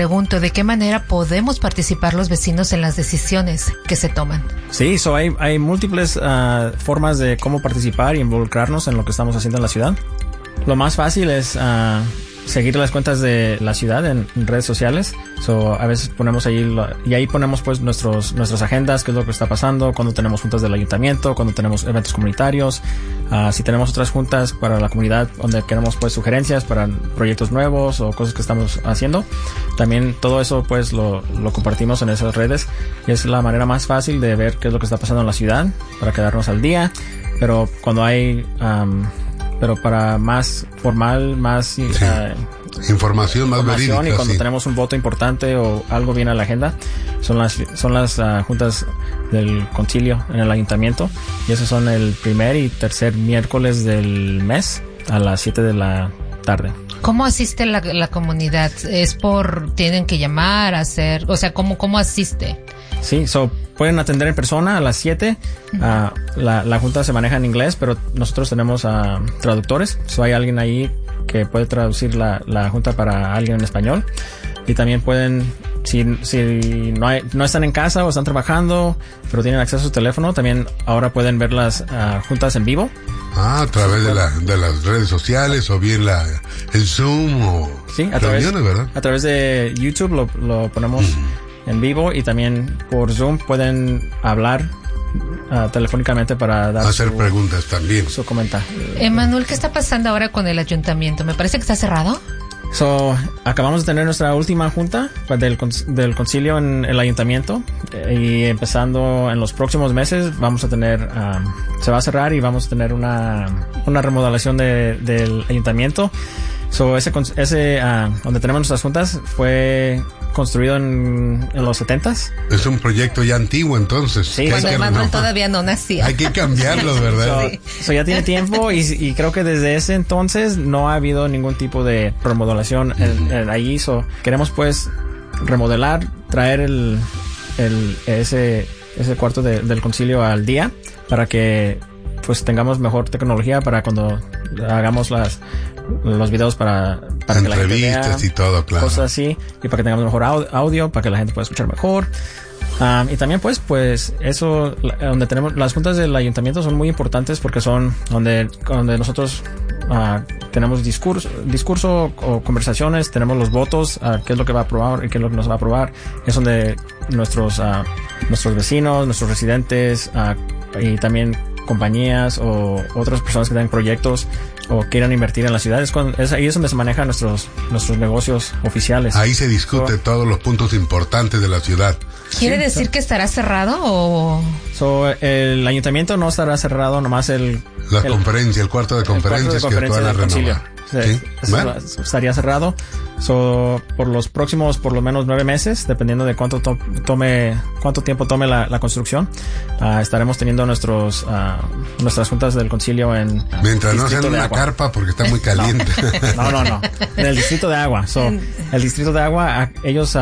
pregunto, ¿de qué manera podemos participar los vecinos en las decisiones que se toman? Sí, hay múltiples formas de cómo participar y involucrarnos en lo que estamos haciendo en la ciudad. Lo más fácil es seguir las cuentas de la ciudad en redes sociales. A veces ponemos ahí ponemos pues nuestras agendas, qué es lo que está pasando, cuando tenemos juntas del ayuntamiento, cuando tenemos eventos comunitarios, si tenemos otras juntas para la comunidad donde queremos pues sugerencias para proyectos nuevos o cosas que estamos haciendo. También todo eso pues lo compartimos en esas redes y es la manera más fácil de ver qué es lo que está pasando en la ciudad para quedarnos al día. Pero cuando hay pero para más formal, más información más verídica, y cuando tenemos un voto importante o algo viene a la agenda, son las juntas del concilio en el ayuntamiento, y esos son el primer y tercer miércoles del mes a las 7 de la tarde. ¿Cómo asiste la comunidad? ¿Tienen que llamar, cómo asiste? Sí, pueden atender en persona a las 7. La junta se maneja en inglés, pero nosotros tenemos traductores. Hay alguien ahí que puede traducir la junta para alguien en español. Y también pueden, si no están en casa o están trabajando, pero tienen acceso a su teléfono, también ahora pueden ver las juntas en vivo. A través de las redes sociales o bien el Zoom o reuniones, ¿verdad? A través de YouTube lo ponemos en vivo, y también por Zoom pueden hablar telefónicamente para hacer preguntas también. Su comentario. Emanuel, ¿qué está pasando ahora con el ayuntamiento? Me parece que está cerrado. Acabamos de tener nuestra última junta del concilio en el ayuntamiento, y empezando en los próximos meses vamos a tener se va a cerrar y vamos a tener una remodelación del ayuntamiento. Ese donde tenemos nuestras juntas fue construido en los 70s. Es un proyecto ya antiguo, entonces. Sí, cuando Emanuel todavía no nacía. Hay que cambiarlo, ¿verdad? Ya tiene tiempo, y creo que desde ese entonces no ha habido ningún tipo de remodelación allí. Queremos pues remodelar, traer ese cuarto del concilio al día para que pues tengamos mejor tecnología para cuando hagamos los videos para que la gente vea y todo, claro. Cosas así, y para que tengamos mejor audio, para que la gente pueda escuchar mejor. Y también pues eso, donde tenemos las juntas del ayuntamiento son muy importantes porque son donde nosotros tenemos discurso o conversaciones, tenemos los votos, qué es lo que va a aprobar y qué es lo que no se va a aprobar. Es donde nuestros vecinos, nuestros residentes y también compañías o otras personas que tengan proyectos o quieran invertir en la ciudad, ahí es donde se manejan nuestros negocios oficiales. Ahí se discute todos los puntos importantes de la ciudad. ¿Quiere decir que estará cerrado o...? El ayuntamiento no estará cerrado, nomás el cuarto de conferencias que van a renovar. ¿Sí? Estaría cerrado. Por los próximos, por lo menos 9 meses, dependiendo de cuánto tiempo tome la construcción, estaremos teniendo nuestras juntas del concilio en mientras no sean una carpa porque está muy caliente. No. En el distrito de Agua. El distrito de Agua, ellos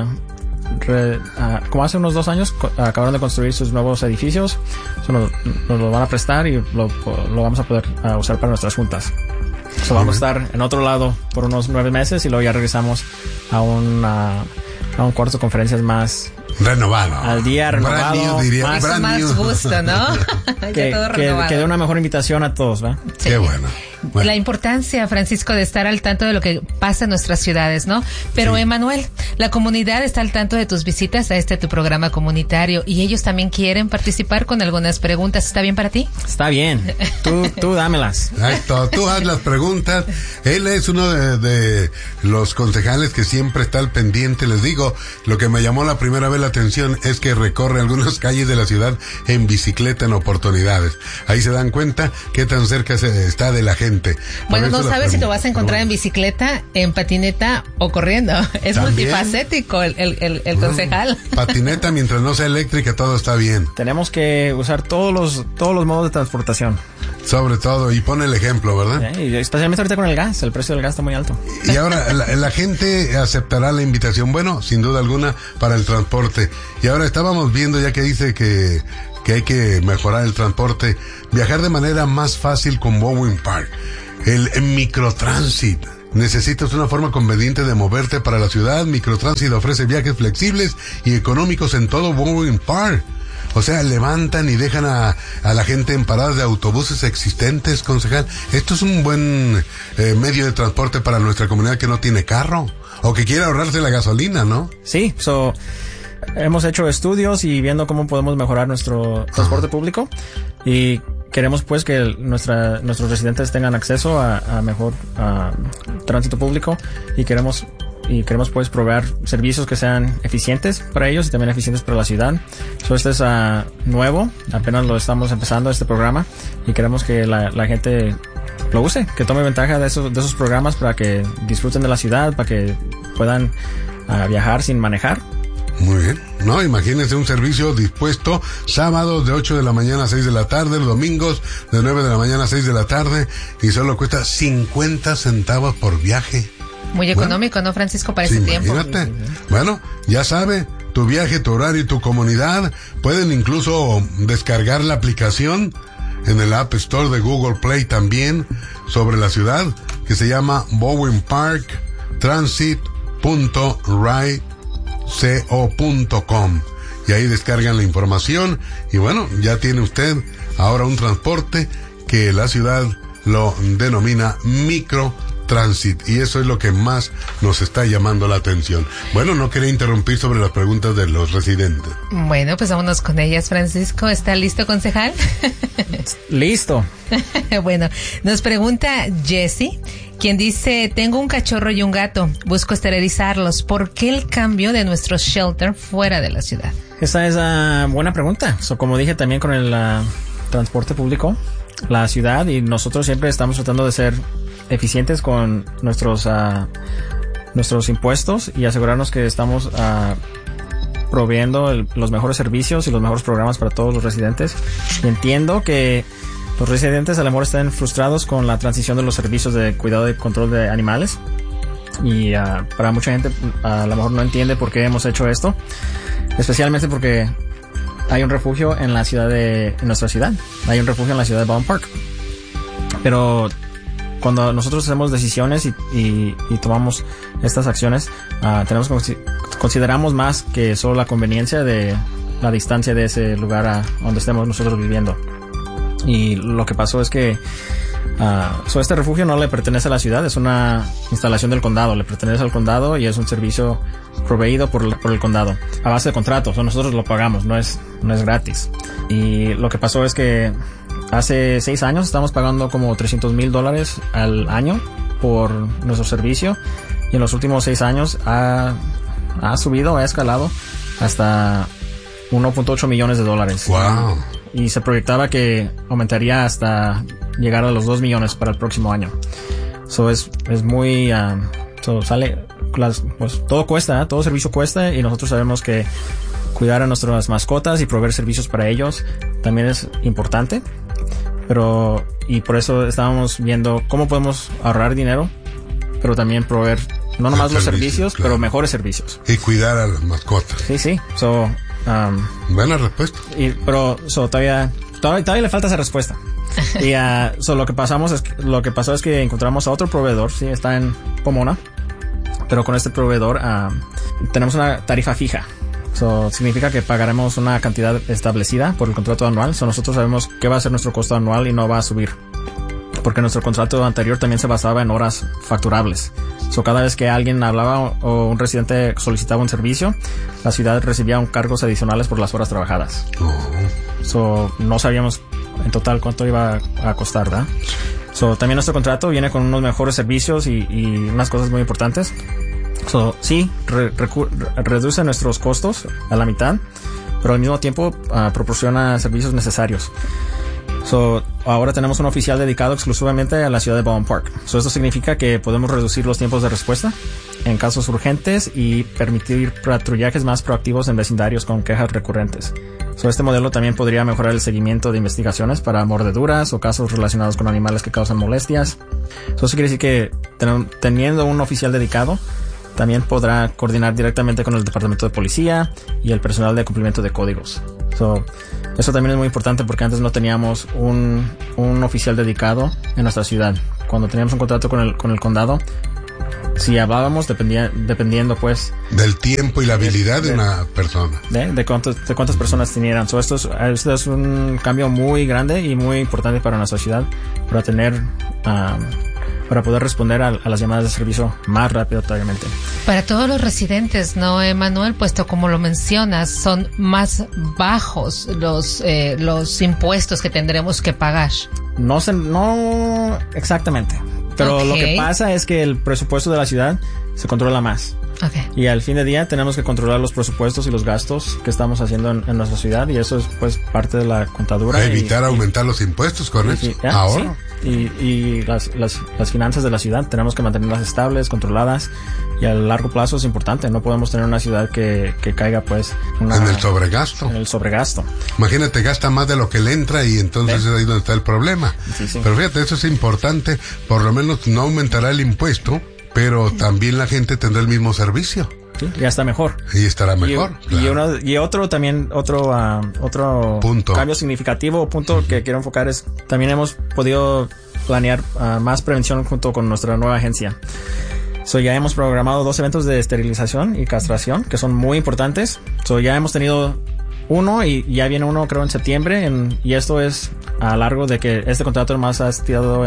como hace unos 2 años acabaron de construir sus nuevos edificios. Nos lo van a prestar y lo vamos a poder usar para nuestras juntas. Vamos a estar en otro lado por unos 9 meses y luego ya regresamos a un cuarto de conferencias más renovado. Al día, renovado. Más gusto, ¿no? que dé una mejor invitación a todos, ¿verdad? Sí. Qué bueno. La importancia, Francisco, de estar al tanto de lo que pasa en nuestras ciudades, ¿no? Pero, Emanuel, la comunidad está al tanto de tus visitas a tu programa comunitario, y ellos también quieren participar con algunas preguntas. ¿Está bien para ti? Está bien. Tú dámelas. Tú haz las preguntas. Él es uno de los concejales que siempre está al pendiente. Les digo, lo que me llamó la primera vez la atención es que recorre algunas calles de la ciudad en bicicleta en oportunidades. Ahí se dan cuenta qué tan cerca está de la gente. Bueno, no sabes si te vas a encontrar en bicicleta, en patineta o corriendo. Es ¿también? Multifacético el concejal. Patineta, mientras no sea eléctrica, todo está bien. Tenemos que usar todos los modos de transportación. Sobre todo, y pone el ejemplo, ¿verdad? Y especialmente ahorita con el gas, el precio del gas está muy alto. Y ahora la gente aceptará la invitación, bueno, sin duda alguna, para el transporte. Y ahora estábamos viendo, ya que dice que hay que mejorar el transporte, viajar de manera más fácil con Bowen Park, el microtransit. ¿Necesitas una forma conveniente de moverte para la ciudad? Microtransit ofrece viajes flexibles y económicos en todo Bowen Park. O sea, levantan y dejan a la gente en paradas de autobuses existentes, concejal. Esto es un buen medio de transporte para nuestra comunidad que no tiene carro o que quiere ahorrarse la gasolina, ¿no? Sí, hemos hecho estudios y viendo cómo podemos mejorar nuestro transporte público y queremos pues que nuestros residentes tengan acceso a mejor tránsito público y queremos pues proveer servicios que sean eficientes para ellos y también eficientes para la ciudad. Este es nuevo, apenas lo estamos empezando este programa y queremos que la gente lo use, que tome ventaja de esos programas para que disfruten de la ciudad, para que puedan viajar sin manejar. Muy bien. No, imagínense un servicio dispuesto sábados de 8 de la mañana a 6 de la tarde, los domingos de 9 de la mañana a 6 de la tarde y solo cuesta 50 centavos por viaje. Muy económico, ¿no, Francisco, para ese tiempo? Imagínate. Bueno, ya sabe, tu viaje, tu horario y tu comunidad. Pueden incluso descargar la aplicación en el App Store de Google Play también sobre la ciudad, que se llama Bowen Park Transit.rideco.com. Y ahí descargan la información y bueno, ya tiene usted ahora un transporte que la ciudad lo denomina microtransit y eso es lo que más nos está llamando la atención. Bueno, no quería interrumpir sobre las preguntas de los residentes. Bueno, pues vámonos con ellas, Francisco. ¿Está listo, concejal? Listo. Bueno, nos pregunta Jessie, quien dice: tengo un cachorro y un gato, busco esterilizarlos. ¿Por qué el cambio de nuestro shelter fuera de la ciudad? Esa es buena pregunta. Como dije también con el transporte público, la ciudad y nosotros siempre estamos tratando de ser eficientes con nuestros impuestos y asegurarnos que estamos proveyendo los mejores servicios y los mejores programas para todos los residentes. Y entiendo que los residentes a lo mejor están frustrados con la transición de los servicios de cuidado y control de animales y para mucha gente a lo mejor no entiende por qué hemos hecho esto, especialmente porque hay un refugio en nuestra ciudad. Hay un refugio en la ciudad de Bowen Park. Pero cuando nosotros hacemos decisiones y tomamos estas acciones, consideramos más que solo la conveniencia de la distancia de ese lugar a donde estemos nosotros viviendo. Y lo que pasó es que este refugio no le pertenece a la ciudad, es una instalación del condado, le pertenece al condado y es un servicio proveído por el condado a base de contratos. Nosotros lo pagamos, no es gratis. Y lo que pasó es que hace 6 años estamos pagando como $300,000 al año por nuestro servicio y en los últimos 6 años ha escalado hasta $1.8 millones. Wow. Y se proyectaba que aumentaría hasta llegar a los 2 millones para el próximo año. Es muy todo cuesta, todo servicio cuesta y nosotros sabemos que cuidar a nuestras mascotas y proveer servicios para ellos también es importante. Y por eso estábamos viendo cómo podemos ahorrar dinero, pero también proveer no nomás los servicios, claro, pero mejores servicios. Y cuidar a las mascotas. Sí. Buena respuesta. Pero todavía le falta esa respuesta. Y lo que pasó es que encontramos a otro proveedor, sí, está en Pomona, pero con este proveedor tenemos una tarifa fija. Significa que pagaremos una cantidad establecida por el contrato anual. Nosotros sabemos qué va a ser nuestro costo anual y no va a subir, porque nuestro contrato anterior también se basaba en horas facturables. Cada vez que alguien hablaba o un residente solicitaba un servicio, la ciudad recibía cargos adicionales por las horas trabajadas. No sabíamos en total cuánto iba a costar, ¿verdad? También nuestro contrato viene con unos mejores servicios y unas cosas muy importantes. Sí, reduce nuestros costos a la mitad, pero al mismo tiempo proporciona servicios necesarios. Ahora tenemos un oficial dedicado exclusivamente a la ciudad de Bowen Park. Esto significa que podemos reducir los tiempos de respuesta en casos urgentes y permitir patrullajes más proactivos en vecindarios con quejas recurrentes. Este modelo también podría mejorar el seguimiento de investigaciones para mordeduras o casos relacionados con animales que causan molestias. Eso quiere decir que teniendo un oficial dedicado, también podrá coordinar directamente con el departamento de policía y el personal de cumplimiento de códigos. Eso también es muy importante porque antes no teníamos un oficial dedicado en nuestra ciudad. Cuando teníamos un contrato con el condado, si hablábamos dependiendo pues del tiempo y la habilidad de una persona, de cuántas personas tenieran. Esto es un cambio muy grande y muy importante para nuestra ciudad, para poder responder a las llamadas de servicio más rápido, obviamente. Para todos los residentes, ¿no, Emanuel? Puesto como lo mencionas, son más bajos los impuestos que tendremos que pagar. No exactamente. Pero Lo que pasa es que el presupuesto de la ciudad se controla más. Okay. Y al fin de día tenemos que controlar los presupuestos y los gastos que estamos haciendo en nuestra ciudad, y eso es pues parte de la contadura. Evitar aumentar los impuestos con eso. Ahora. Sí. Y las finanzas de la ciudad tenemos que mantenerlas estables, controladas, y a largo plazo es importante. No podemos tener una ciudad que caiga pues en el sobregasto. En el sobregasto. Imagínate, gasta más de lo que le entra y entonces es ahí donde está el problema. Sí. Pero fíjate, eso es importante. Por lo menos no aumentará el impuesto, pero también la gente tendrá el mismo servicio. Sí, ya está mejor. Y estará mejor. Y otro punto. Cambio significativo, punto que quiero enfocar es, también hemos podido planear más prevención junto con nuestra nueva agencia. Ya hemos programado 2 eventos de esterilización y castración que son muy importantes. Ya hemos tenido uno y ya viene uno creo en septiembre, y esto es a largo de que este contrato nomás ha estado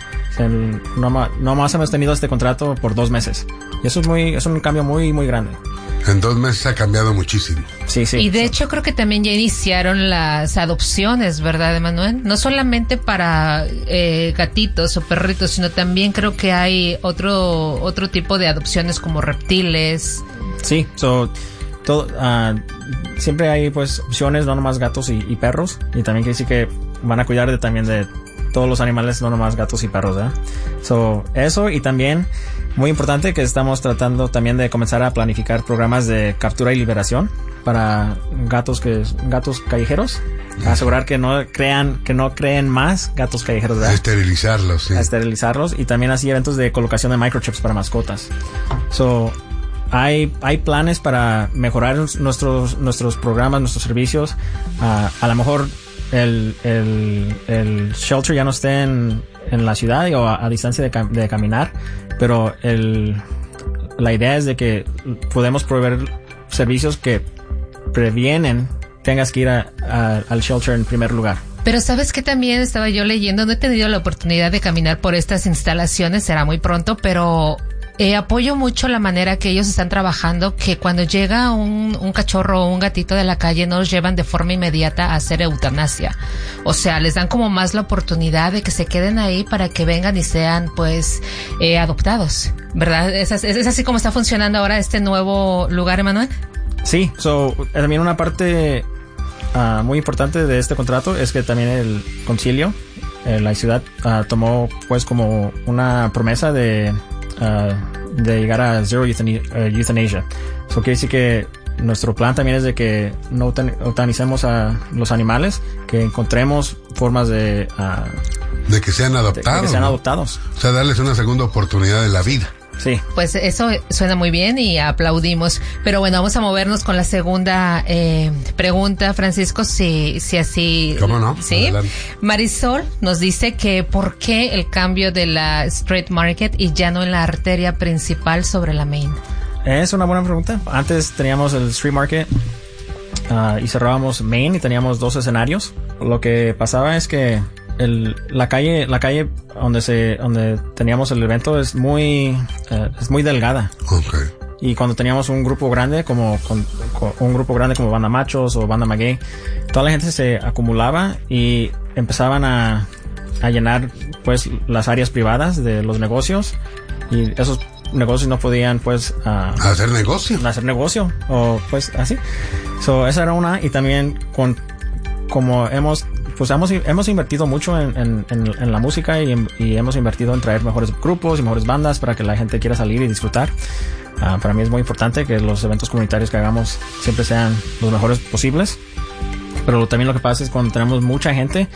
nomás hemos tenido este contrato por 2 meses. Y eso es un cambio muy, muy grande. En 2 meses ha cambiado muchísimo. Sí. Y de hecho creo que también ya iniciaron las adopciones, ¿verdad, Emanuel? No solamente para gatitos o perritos, sino también creo que hay otro tipo de adopciones como reptiles. Sí, siempre hay pues opciones, no nomás gatos y perros, y también quiere decir que van a cuidar también de todos los animales, no nomás gatos y perros, ¿verdad? Eso, y también muy importante que estamos tratando también de comenzar a planificar programas de captura y liberación para gatos callejeros, asegurar que no creen más gatos callejeros, ¿verdad? Esterilizarlos, sí. Esterilizarlos, y también así eventos de colocación de microchips para mascotas. Hay planes para mejorar nuestros programas, nuestros servicios. A lo mejor el shelter ya no esté en la ciudad o a distancia de caminar, pero la idea es de que podemos proveer servicios que previenen tengas que ir al shelter en primer lugar. Pero sabes que también estaba yo leyendo, no he tenido la oportunidad de caminar por estas instalaciones, será muy pronto, pero apoyo mucho la manera que ellos están trabajando, que cuando llega un cachorro o un gatito de la calle no los llevan de forma inmediata a hacer eutanasia. O sea, les dan como más la oportunidad de que se queden ahí para que vengan y sean pues adoptados, ¿verdad? ¿Es así como está funcionando ahora este nuevo lugar, Emanuel? Sí, también una parte muy importante de este contrato es que también el concilio, la ciudad tomó pues como una promesa de llegar a zero euthanasia. Eso quiere decir que nuestro plan también es de que no eutanicemos a los animales, que encontremos formas de que sean adoptados. De que sean adoptados. O sea, darles una segunda oportunidad de la vida. Sí. Pues eso suena muy bien y aplaudimos. Pero bueno, vamos a movernos con la segunda pregunta, Francisco, si así... ¿Cómo no? Sí. Adelante. Marisol nos dice que ¿por qué el cambio de la Street Market y ya no en la arteria principal sobre la Main? Es una buena pregunta. Antes teníamos el Street Market y cerrábamos Main y teníamos 2 escenarios. Lo que pasaba es que la calle donde teníamos el evento es muy delgada. Okay. Y cuando teníamos un grupo grande como Banda Machos o Banda Maguey, toda la gente se acumulaba y empezaban a llenar pues las áreas privadas de los negocios, y esos negocios no podían pues hacer negocio o pues así. Esa era una. Y también como hemos invertido mucho en la música y hemos invertido en traer mejores grupos y mejores bandas para que la gente quiera salir y disfrutar. Para mí es muy importante que los eventos comunitarios que hagamos siempre sean los mejores posibles. Pero también lo que pasa es cuando tenemos mucha gente,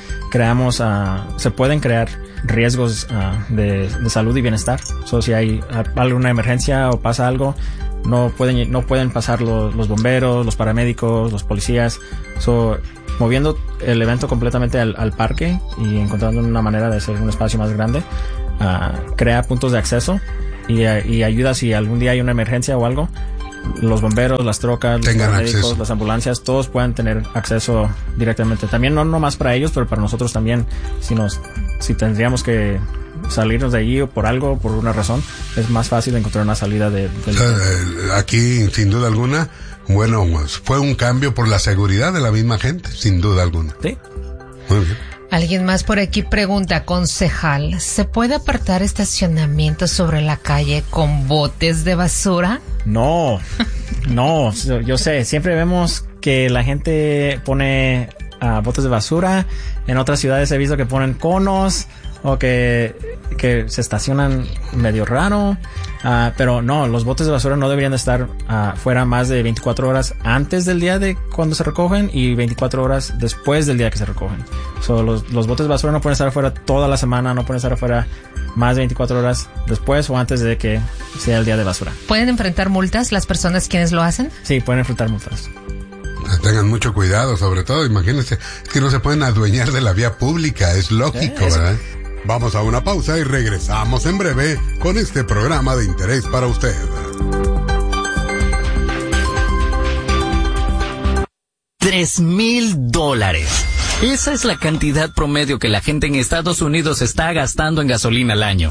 se pueden crear riesgos de salud y bienestar. Si hay alguna emergencia o pasa algo, no pueden pasar los bomberos, los paramédicos, los policías. Moviendo el evento completamente al parque y encontrando una manera de hacer un espacio más grande, crea puntos de acceso y ayuda si algún día hay una emergencia o algo. Los bomberos, las trocas, los paramédicos, las ambulancias, todos puedan tener acceso directamente. También no nomás para ellos, pero para nosotros también, si tendríamos que salirnos de allí o por algo, por una razón, es más fácil encontrar una salida aquí, sin duda alguna, bueno, fue un cambio por la seguridad de la misma gente, sin duda alguna. Sí. Muy bien. Alguien más por aquí pregunta, concejal, ¿se puede apartar estacionamiento sobre la calle con botes de basura? No, yo sé, siempre vemos que la gente pone botes de basura. En otras ciudades he visto que ponen conos o que se estacionan medio raro. Pero no, los botes de basura no deberían de estar fuera más de 24 horas antes del día de cuando se recogen y 24 horas después del día que se recogen. Los botes de basura no pueden estar afuera toda la semana, no pueden estar afuera más de 24 horas después o antes de que sea el día de basura. ¿Pueden enfrentar multas las personas quienes lo hacen? Sí, pueden enfrentar multas. Tengan mucho cuidado, sobre todo, imagínense, que no se pueden adueñar de la vía pública, es lógico, ¿verdad? Vamos a una pausa y regresamos en breve con este programa de interés para usted. $3,000. Esa es la cantidad promedio que la gente en Estados Unidos está gastando en gasolina al año.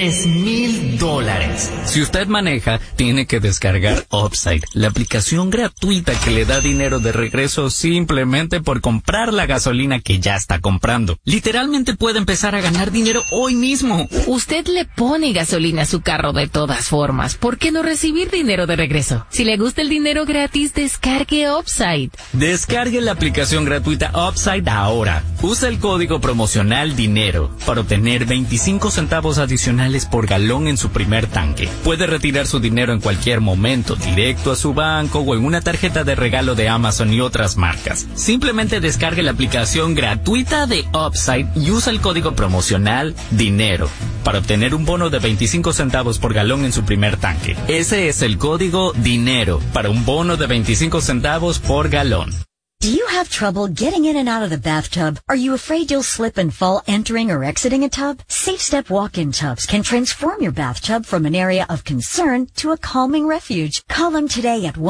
$3,000. Si usted maneja, tiene que descargar Upside, la aplicación gratuita que le da dinero de regreso simplemente por comprar la gasolina que ya está comprando. Literalmente puede empezar a ganar dinero hoy mismo. Usted le pone gasolina a su carro de todas formas. ¿Por qué no recibir dinero de regreso? Si le gusta el dinero gratis, descargue Upside. Descargue la aplicación gratuita Upside ahora. Usa el código promocional DINERO para obtener 25 centavos adicionales por galón en su primer tanque. Puede retirar su dinero en cualquier momento, directo a su banco o en una tarjeta de regalo de Amazon y otras marcas. Simplemente descargue la aplicación gratuita de Upside y usa el código promocional DINERO para obtener un bono de 25 centavos por galón en su primer tanque. Ese es el código DINERO para un bono de 25 centavos por galón. Do you have trouble getting in and out of the bathtub? Are you afraid you'll slip and fall entering or exiting a tub? Safe Step walk-in tubs can transform your bathtub from an area of concern to a calming refuge. Call them today at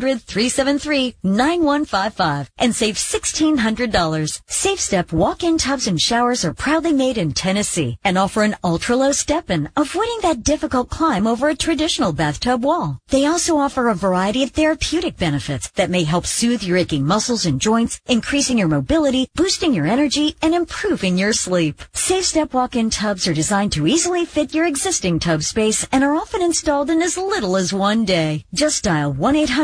1-800-373-9155 and save $1,600. Safe Step walk-in tubs and showers are proudly made in Tennessee and offer an ultra-low step-in, avoiding that difficult climb over a traditional bathtub wall. They also offer a variety of therapeutic benefits that may help soothe your aching muscles and joints, increasing your mobility, boosting your energy, and improving your sleep. Safe Step walk-in tubs are designed to easily fit your existing tub space and are often installed in as little as one day. Just dial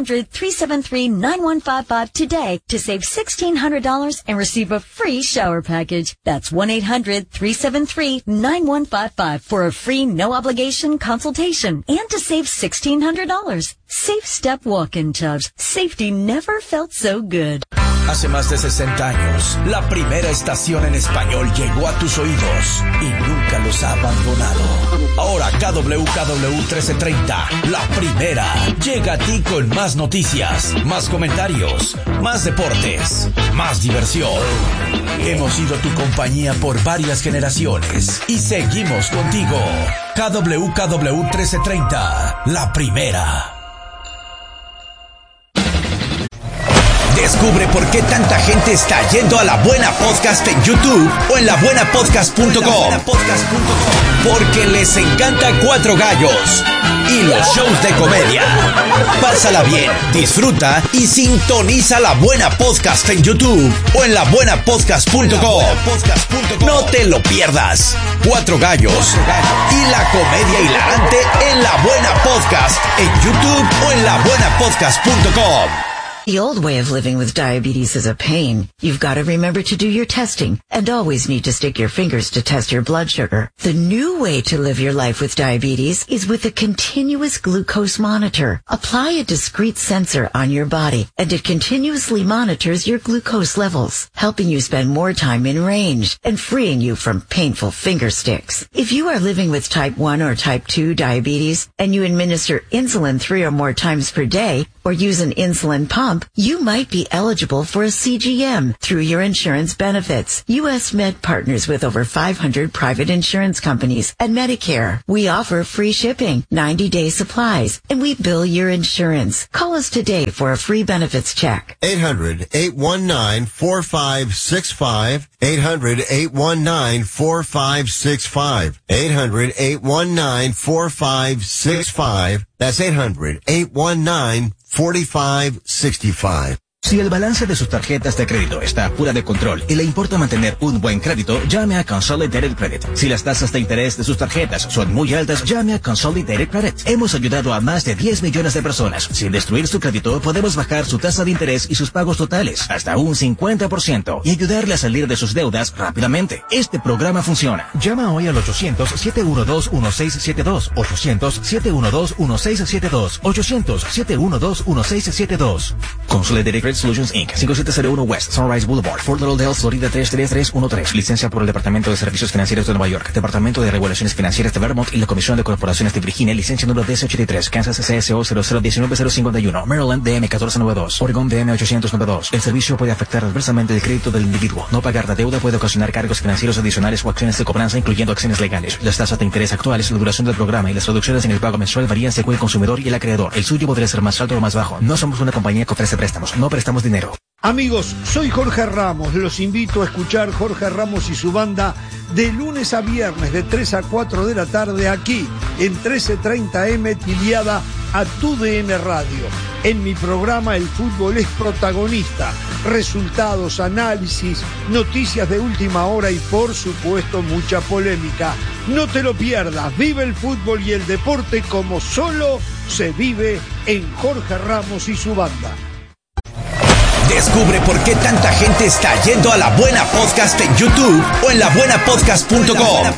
1-800-373-9155 today to save $1,600 and receive a free shower package. That's 1-800-373-9155 for a free no-obligation consultation and to save $1,600. Safe Step walk-in tubs. Safety never felt so good. Hace más de 60 años, la primera estación en español llegó a tus oídos y nunca los ha abandonado. Ahora KWKW 1330, la primera, llega a ti con más noticias, más comentarios, más deportes, más diversión. Hemos sido tu compañía por varias generaciones y seguimos contigo. KWKW 1330, la primera. Descubre por qué tanta gente está yendo a La Buena Podcast en YouTube o en labuenapodcast.com. Porque les encanta Cuatro Gallos y los shows de comedia. Pásala bien, disfruta y sintoniza La Buena Podcast en YouTube o en labuenapodcast.com. No te lo pierdas. Cuatro Gallos y la comedia hilarante en La Buena Podcast en YouTube o en labuenapodcast.com. The old way of living with diabetes is a pain. You've got to remember to do your testing and always need to stick your fingers to test your blood sugar. The new way to live your life with diabetes is with a continuous glucose monitor. Apply a discrete sensor on your body and it continuously monitors your glucose levels, helping you spend more time in range and freeing you from painful finger sticks. If you are living with type 1 or type 2 diabetes and you administer insulin 3 or more times per day, or use an insulin pump, you might be eligible for a CGM through your insurance benefits. U.S. Med partners with over 500 private insurance companies and Medicare. We offer free shipping, 90-day supplies, and we bill your insurance. Call us today for a free benefits check. 800-819-4565. 800-819-4565. 800-819-4565. That's 800-819-4565. Si el balance de sus tarjetas de crédito está fuera de control y le importa mantener un buen crédito, llame a Consolidated Credit. Si las tasas de interés de sus tarjetas son muy altas, llame a Consolidated Credit. Hemos ayudado a más de 10 millones de personas. Sin destruir su crédito, podemos bajar su tasa de interés y sus pagos totales hasta un 50% y ayudarle a salir de sus deudas rápidamente. Este programa funciona. Llama hoy al 800-712-1672. 800-712-1672. 800-712-1672. Consolidated Credit Solutions Inc. 5701 West Sunrise Boulevard, Fort Lauderdale, Florida 33313. Licencia por el Departamento de Servicios Financieros de Nueva York, Departamento de Regulaciones Financieras de Vermont y la Comisión de Corporaciones de Virginia. Licencia número DC83, Kansas CSO 0019051, Maryland DM 1492, Oregon DM 892. El servicio puede afectar adversamente el crédito del individuo. No pagar la deuda puede ocasionar cargos financieros adicionales o acciones de cobranza, incluyendo acciones legales. Las tasas de interés actuales, la duración del programa y las reducciones en el pago mensual varían según el consumidor y el acreedor. El suyo podría ser más alto o más bajo. No somos una compañía que ofrece préstamos. No prestamos dinero. Amigos, soy Jorge Ramos. Los invito a escuchar Jorge Ramos y su banda de lunes a viernes de 3 a 4 de la tarde aquí en 1330M Tiliada a TUDN Radio. En mi programa el fútbol es protagonista. Resultados, análisis, noticias de última hora y por supuesto mucha polémica. No te lo pierdas. Vive el fútbol y el deporte como solo se vive en Jorge Ramos y su banda. Descubre por qué tanta gente está yendo a La Buena Podcast en YouTube o en labuenapodcast.com.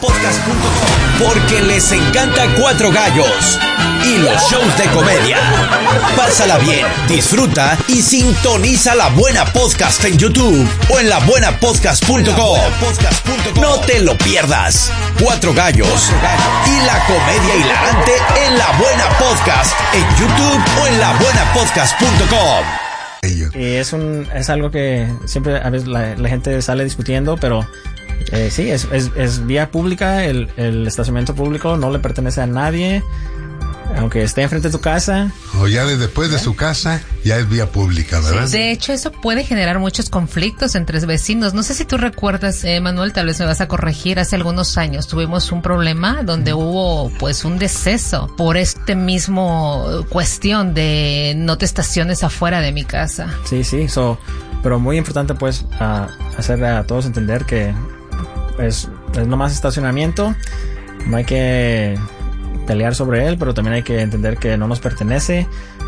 Porque les encanta Cuatro Gallos y los shows de comedia. Pásala bien, disfruta y sintoniza La Buena Podcast en YouTube o en labuenapodcast.com. No te lo pierdas. Cuatro Gallos y la comedia hilarante en La Buena Podcast en YouTube o en labuenapodcast.com. Y es algo que siempre a veces la gente sale discutiendo, pero sí, es vía pública, el estacionamiento público no le pertenece a nadie, aunque esté enfrente de tu casa. O ya después de su casa, ya es vía pública, ¿verdad? Sí, de hecho, eso puede generar muchos conflictos entre vecinos. No sé si tú recuerdas, Manuel, tal vez me vas a corregir. Hace algunos años tuvimos un problema donde hubo, pues, un deceso por este mismo cuestión de no te estaciones afuera de mi casa. Sí, pero muy importante, pues, hacer a todos entender que es nomás estacionamiento. No hay que pelear sobre él, pero también hay que entender que no nos pertenece.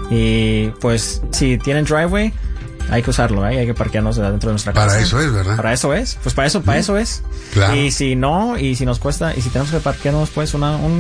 Y pues si tienen driveway, hay que usarlo, hay que parquearnos dentro de nuestra casa. Para eso es, ¿verdad? Para eso es, pues para eso es. Claro. Y si no, y si nos cuesta, y si tenemos que parquearnos pues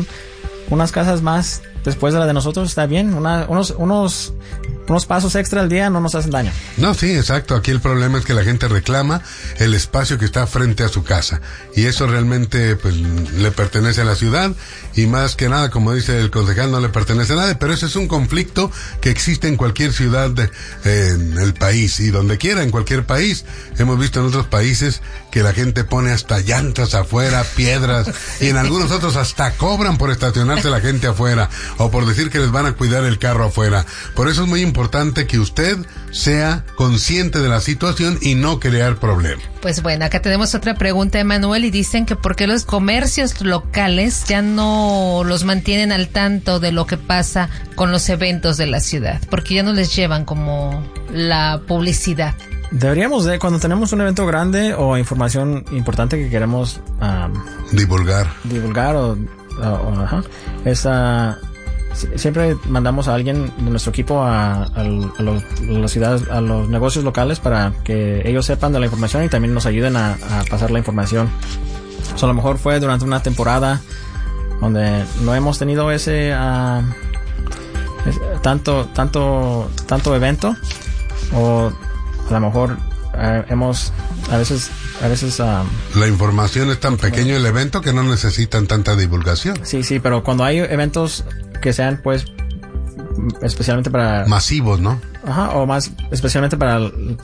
unas casas más después de la de nosotros, está bien. Unos pasos extra al día no nos hacen daño. No, sí, exacto. Aquí el problema es que la gente reclama el espacio que está frente a su casa. Y eso realmente, pues, le pertenece a la ciudad. Y más que nada, como dice el concejal, no le pertenece a nadie. Pero ese es un conflicto que existe en cualquier ciudad en el país. Y donde quiera, en cualquier país. Hemos visto en otros países que la gente pone hasta llantas afuera, piedras. Y en algunos otros hasta cobran por estacionarse la gente afuera. O por decir que les van a cuidar el carro afuera. Por eso es muy importante que usted sea consciente de la situación y no crear problemas. Pues bueno, acá tenemos otra pregunta, Emanuel, y dicen que por qué los comercios locales ya no los mantienen al tanto de lo que pasa con los eventos de la ciudad, porque ya no les llevan como la publicidad. Deberíamos cuando tenemos un evento grande o información importante que queremos divulgar siempre mandamos a alguien de nuestro equipo a las ciudades, a los negocios locales para que ellos sepan de la información y también nos ayuden a pasar la información. A lo mejor fue durante una temporada donde no hemos tenido ese tanto evento, o a lo mejor hemos a veces la información es tan pequeño el evento que no necesitan tanta divulgación. Sí, pero cuando hay eventos que sean pues especialmente para... Masivos, ¿no? Ajá, o más especialmente para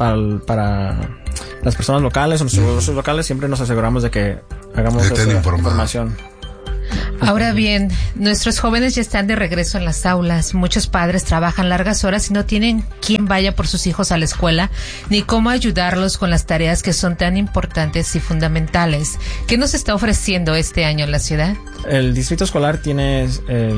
las personas locales o nuestros negocios locales, siempre nos aseguramos de que hagamos esa información. Ahora bien, nuestros jóvenes ya están de regreso en las aulas. Muchos padres trabajan largas horas y no tienen quien vaya por sus hijos a la escuela, ni cómo ayudarlos con las tareas que son tan importantes y fundamentales. ¿Qué nos está ofreciendo este año en la ciudad? El distrito escolar tiene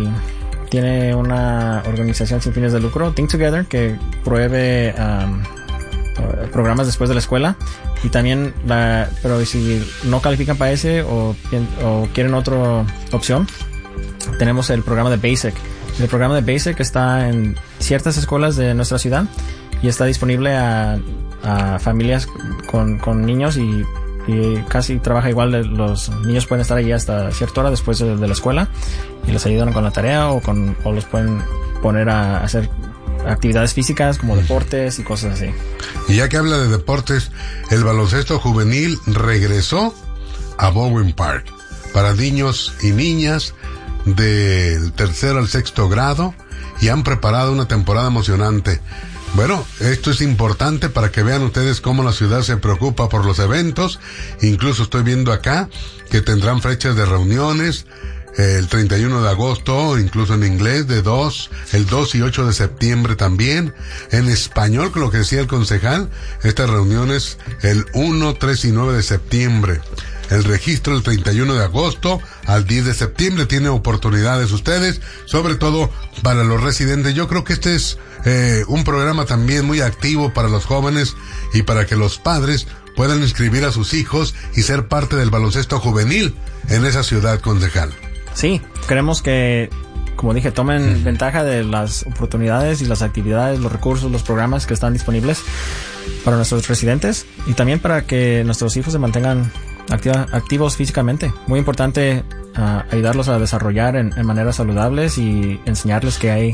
una organización sin fines de lucro, Think Together, que provee programas después de la escuela. Y también, pero si no califican para ese o quieren otra opción, tenemos el programa de Basic. El programa de Basic está en ciertas escuelas de nuestra ciudad y está disponible a familias con niños y casi trabaja igual. Los niños pueden estar allí hasta cierta hora después de la escuela y les ayudan con la tarea o los pueden poner a hacer actividades físicas como deportes y cosas así. Y ya que habla de deportes, el baloncesto juvenil regresó a Bowen Park para niños y niñas del 3º al 6º grado y han preparado una temporada emocionante. Bueno, esto es importante para que vean ustedes cómo la ciudad se preocupa por los eventos. Incluso estoy viendo acá que tendrán fechas de reuniones el 31 de agosto, incluso en inglés, el 2 y 8 de septiembre también. En español, con lo que decía el concejal, estas reuniones el 1, 3 y 9 de septiembre. El registro el 31 de agosto al 10 de septiembre. Tienen oportunidades ustedes, sobre todo para los residentes. Yo creo que este es un programa también muy activo para los jóvenes y para que los padres puedan inscribir a sus hijos y ser parte del baloncesto juvenil en esa ciudad, concejal. Sí, queremos que, como dije, tomen ventaja de las oportunidades y las actividades, los recursos, los programas que están disponibles para nuestros residentes y también para que nuestros hijos se mantengan activos físicamente. Muy importante ayudarlos a desarrollar en maneras saludables y enseñarles que hay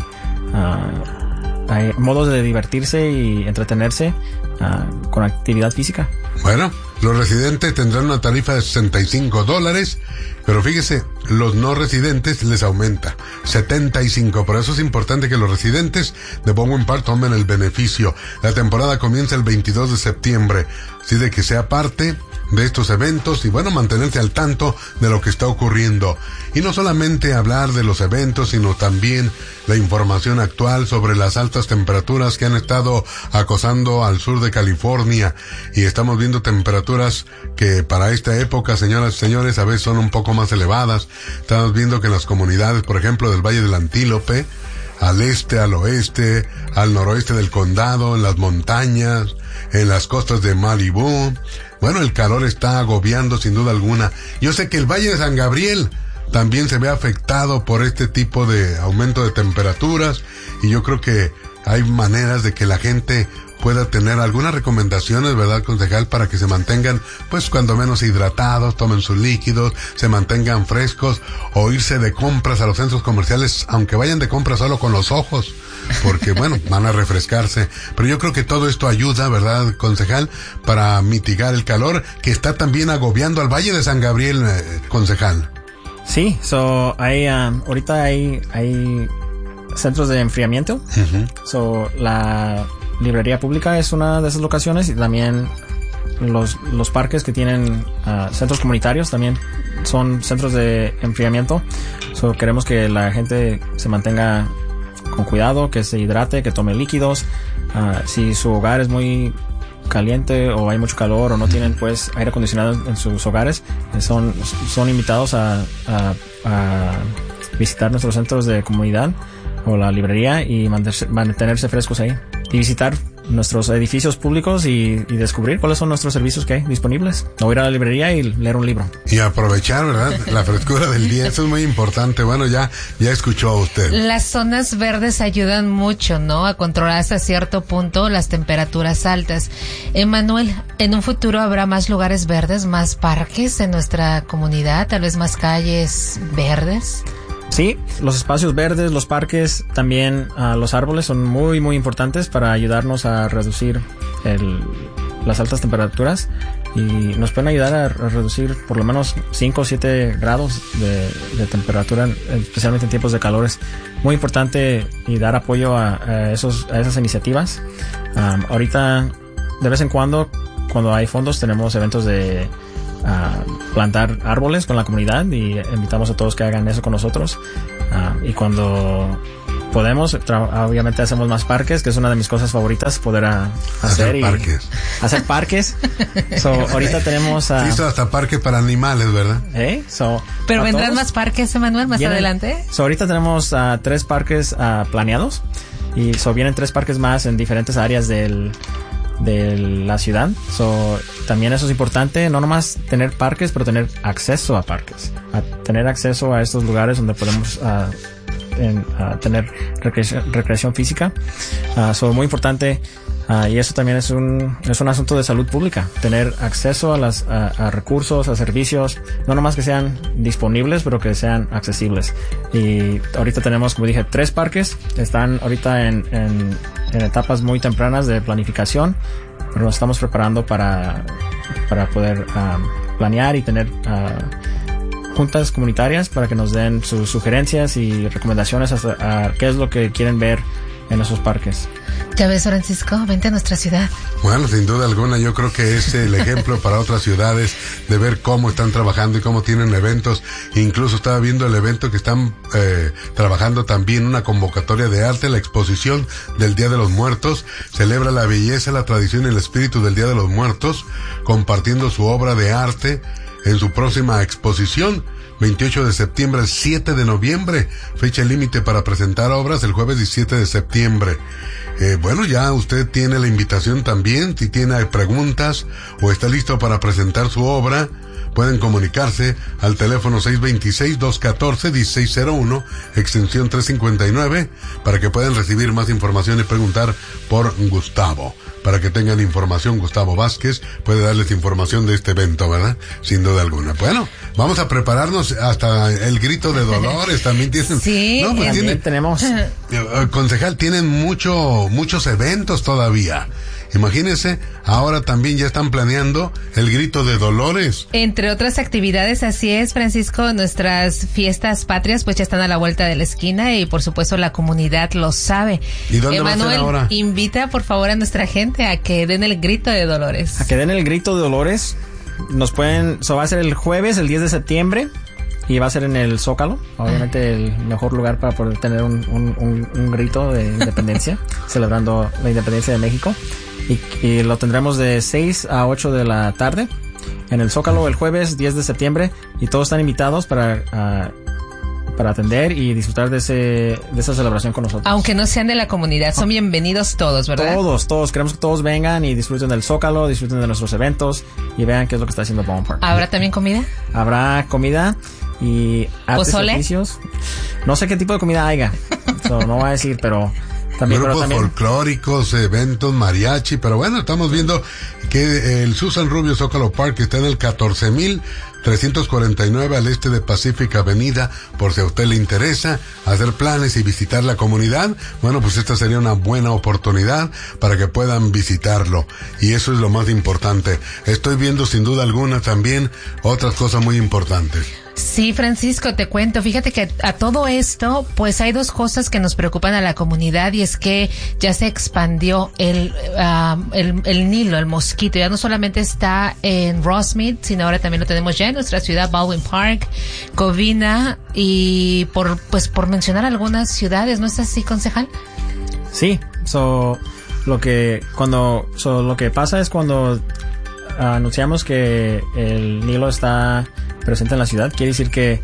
modos de divertirse y entretenerse con actividad física. Bueno, los residentes tendrán una tarifa de $65, pero fíjese, los no residentes les aumenta $75. Por eso es importante que los residentes de Bowen Park tomen el beneficio. La temporada comienza el 22 de septiembre, así de que sea parte de estos eventos y bueno, mantenerse al tanto de lo que está ocurriendo. Y no solamente hablar de los eventos, sino también la información actual sobre las altas temperaturas que han estado acosando al sur de California. Y estamos viendo temperaturas que para esta época, señoras y señores, a veces son un poco más elevadas. Estamos viendo que en las comunidades, por ejemplo, del Valle del Antílope, al este, al oeste, al noroeste del condado, en las montañas, en las costas de Malibú, bueno, el calor está agobiando sin duda alguna. Yo sé que el Valle de San Gabriel también se ve afectado por este tipo de aumento de temperaturas y yo creo que hay maneras de que la gente pueda tener algunas recomendaciones, ¿verdad, concejal? Para que se mantengan, pues, cuando menos hidratados, tomen sus líquidos, se mantengan frescos, o irse de compras a los centros comerciales, aunque vayan de compras solo con los ojos, porque, bueno, van a refrescarse. Pero yo creo que todo esto ayuda, ¿verdad, concejal? Para mitigar el calor que está también agobiando al Valle de San Gabriel, concejal. Sí, ahorita hay centros de enfriamiento. Uh-huh. La librería pública es una de esas locaciones y también los parques que tienen centros comunitarios también son centros de enfriamiento. Queremos que la gente se mantenga con cuidado, que se hidrate, que tome líquidos. Si su hogar es muy caliente o hay mucho calor o no tienen pues aire acondicionado en sus hogares, son invitados a visitar nuestros centros de comunidad o la librería y mantenerse frescos ahí y visitar nuestros edificios públicos y descubrir cuáles son nuestros servicios que hay disponibles, o ir a la librería y leer un libro y aprovechar, ¿verdad?, la frescura del día. Eso es muy importante. Bueno, ya escuchó usted. Las zonas verdes ayudan mucho, ¿no?, a controlar hasta cierto punto las temperaturas altas. Emanuel, ¿en un futuro habrá más lugares verdes, más parques en nuestra comunidad, tal vez más calles verdes? Sí, los espacios verdes, los parques, también los árboles son muy, muy importantes para ayudarnos a reducir las altas temperaturas y nos pueden ayudar a reducir por lo menos 5 o 7 grados de temperatura, especialmente en tiempos de calor. Es muy importante y dar apoyo a esas iniciativas. Ahorita, de vez en cuando hay fondos, tenemos eventos de plantar árboles con la comunidad y invitamos a todos que hagan eso con nosotros. Y cuando podemos, obviamente hacemos más parques, que es una de mis cosas favoritas, poder hacer parques. Ahorita tenemos hizo hasta parque para animales, ¿verdad? Pero vendrán más parques, Emanuel, más adelante. Ahorita tenemos 3 parques planeados y vienen 3 parques más en diferentes áreas de la ciudad. También eso es importante, no nomás tener parques, pero tener acceso a parques, tener acceso a estos lugares donde podemos tener recreación física. Muy importante, y eso también es un asunto de salud pública, tener acceso a recursos, a servicios, no nomás que sean disponibles, pero que sean accesibles. Y ahorita tenemos, como dije, 3 parques, están ahorita en etapas muy tempranas de planificación, pero nos estamos preparando para poder planear y tener juntas comunitarias para que nos den sus sugerencias y recomendaciones a qué es lo que quieren ver en esos parques. Ya ves, Francisco, vente a nuestra ciudad. Bueno, sin duda alguna, yo creo que es el ejemplo para otras ciudades de ver cómo están trabajando y cómo tienen eventos. Incluso estaba viendo el evento que están trabajando también, una convocatoria de arte, la exposición del Día de los Muertos. Celebra la belleza, la tradición y el espíritu del Día de los Muertos, compartiendo su obra de arte en su próxima exposición, 28 de septiembre al 7 de noviembre. Fecha límite para presentar obras el jueves 17 de septiembre. Bueno, ya usted tiene la invitación también. Si tiene preguntas o está listo para presentar su obra, pueden comunicarse al teléfono 626-214-1601, extensión 359, para que puedan recibir más información y preguntar por Gustavo. Para que tengan información, Gustavo Vázquez puede darles información de este evento, ¿verdad? Sin duda alguna. Bueno, vamos a prepararnos hasta el grito de Dolores. También tienen... Sí, no, pues tenemos... Concejal, tienen muchos eventos todavía. Imagínense, ahora también ya están planeando el grito de Dolores. Entre otras actividades, así es, Francisco, nuestras fiestas patrias pues ya están a la vuelta de la esquina y por supuesto la comunidad lo sabe. ¿Y dónde Emanuel, va a ser ahora? Invita por favor a nuestra gente a que den el grito de Dolores. A que den el grito de Dolores. Nos pueden, va a ser el jueves, el 10 de septiembre. Y va a ser en el Zócalo, obviamente el mejor lugar para poder tener un grito de independencia, celebrando la independencia de México. Y lo tendremos de 6 a 8 de la tarde en el Zócalo el jueves 10 de septiembre. Y todos están invitados para atender y disfrutar de esa celebración con nosotros. Aunque no sean de la comunidad, son bienvenidos todos, ¿verdad? Todos. Queremos que todos vengan y disfruten del Zócalo, disfruten de nuestros eventos y vean qué es lo que está haciendo Ballpark Park. ¿Habrá también comida? Habrá comida y artes y oficios. No sé qué tipo de comida haya. No voy a decir, pero... Grupos folclóricos, eventos, mariachi, pero bueno, estamos viendo que el Susan Rubio Zócalo Park está en el 14,349 al este de Pacific Avenida, por si a usted le interesa hacer planes y visitar la comunidad. Bueno, pues esta sería una buena oportunidad para que puedan visitarlo, y eso es lo más importante. Estoy viendo sin duda alguna también otras cosas muy importantes. Sí, Francisco, te cuento. Fíjate que a todo esto, pues hay 2 cosas que nos preocupan a la comunidad, y es que ya se expandió el Nilo, el mosquito. Ya no solamente está en Rosemead, sino ahora también lo tenemos ya en nuestra ciudad, Baldwin Park, Covina, y por mencionar algunas ciudades, ¿no es así, concejal? Sí, lo que pasa es cuando anunciamos que el Nilo está presente en la ciudad, quiere decir que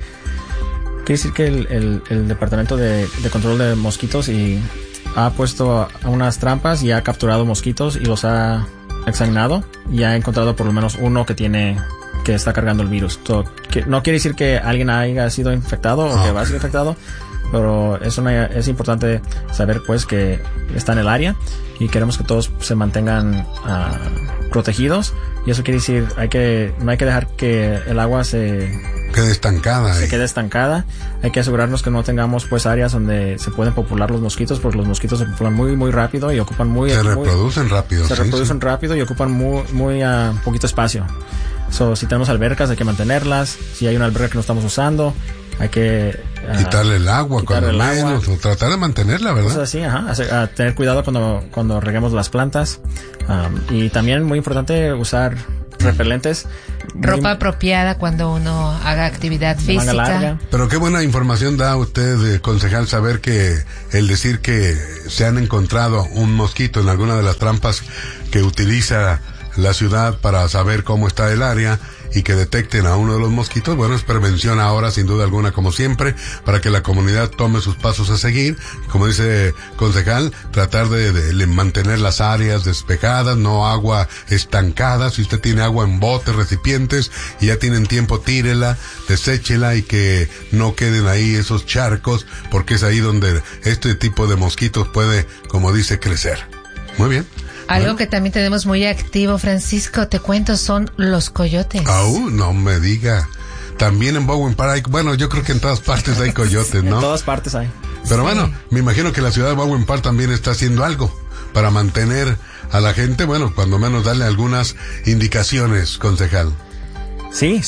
el Departamento de Control de Mosquitos ha puesto a unas trampas y ha capturado mosquitos y los ha examinado y ha encontrado por lo menos uno que está cargando el virus. No quiere decir que alguien haya sido infectado o que va a ser infectado, pero es importante saber pues que está en el área y queremos que todos se mantengan protegidos, y eso quiere decir no hay que dejar que el agua se quede estancada. Se quede estancada. Hay que asegurarnos que no tengamos pues áreas donde se pueden popular los mosquitos, porque los mosquitos se populan muy rápido y ocupan se reproducen rápido. Se reproducen rápido y ocupan muy poquito espacio. Si tenemos albercas, hay que mantenerlas. Si hay una alberca que no estamos usando, hay que quitarle el agua cuando menos, o tratar de mantenerla, ¿verdad? Cosas así, a tener cuidado cuando reguemos las plantas. Y también muy importante usar repelentes. Ropa apropiada cuando uno haga actividad física. Pero qué buena información da usted, concejal, saber que el decir que se han encontrado un mosquito en alguna de las trampas que utiliza la ciudad para saber cómo está el área y que detecten a uno de los mosquitos, bueno, es prevención ahora, sin duda alguna, como siempre, para que la comunidad tome sus pasos a seguir. Como dice concejal, tratar de mantener las áreas despejadas, no agua estancada. Si usted tiene agua en botes, recipientes, y ya tienen tiempo, tírela, deséchela y que no queden ahí esos charcos, porque es ahí donde este tipo de mosquitos puede, como dice, crecer. Muy bien. Algo que también tenemos muy activo, Francisco, te cuento, son los coyotes. No me diga. También en Bowen Park bueno, yo creo que en todas partes hay coyotes, ¿no? En todas partes hay. Pero bueno, me imagino que la ciudad de Bowen Park también está haciendo algo para mantener a la gente, bueno, cuando menos darle algunas indicaciones, concejal. Sí,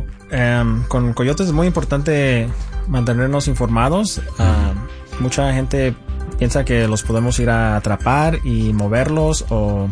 con coyotes es muy importante mantenernos informados. Mucha gente piensa que los podemos ir a atrapar y moverlos o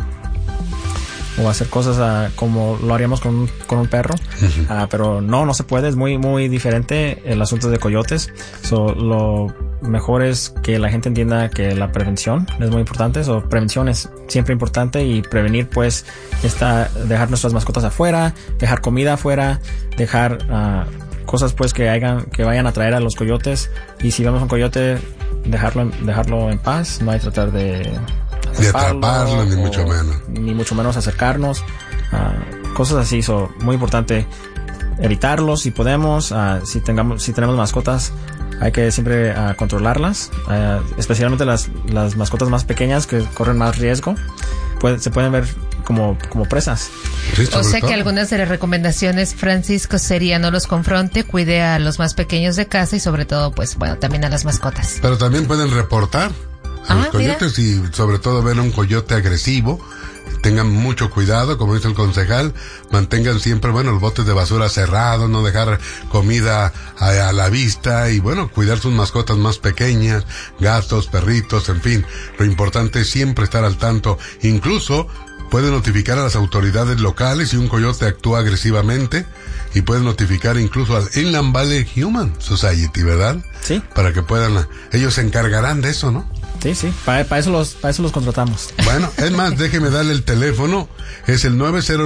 hacer cosas como lo haríamos con un perro. Pero no se puede, es muy diferente el asunto de coyotes. Lo mejor es que la gente entienda que la prevención es muy importante. Prevención es siempre importante, y prevenir pues dejar nuestras mascotas afuera, dejar comida afuera, dejar cosas pues que vayan a atraer a los coyotes. Y si vemos un coyote, dejarlo en paz, no hay que tratar de atraparlo, ni mucho menos acercarnos, cosas así. Muy importante evitarlos si podemos. Si tenemos mascotas, hay que siempre controlarlas, especialmente las mascotas más pequeñas que corren más riesgo, se pueden ver como presas. Sí, o sea que algunas de las recomendaciones, Francisco, sería no los confronte, cuide a los más pequeños de casa y sobre todo, pues bueno, también a las mascotas. Pero también pueden reportar a los coyotes, y sobre todo ver un coyote agresivo. Tengan mucho cuidado, como dice el concejal, mantengan siempre, los botes de basura cerrados, no dejar comida a la vista, y cuidar sus mascotas más pequeñas, gatos, perritos, en fin. Lo importante es siempre estar al tanto. Incluso puede notificar a las autoridades locales si un coyote actúa agresivamente, y puede notificar incluso al Inland Valley Human Society, ¿verdad? Sí. Para que puedan, ellos se encargarán de eso, ¿no? Sí, para eso los contratamos. Bueno, es más, déjeme darle el teléfono, es el